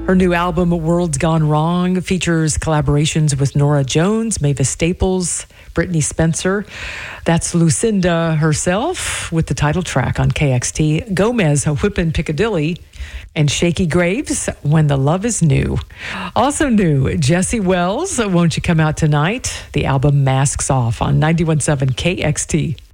Her new album, World's Gone Wrong, features collaborations with Norah Jones, Mavis Staples, Brittany Spencer. That's Lucinda herself with the title track on KXT. Gomez, Whippin' Piccadilly, and Shaky Graves, When the Love is New. Also new, Jesse Wells, Won't You Come Out Tonight? The album Masks Off on 91.7 KXT.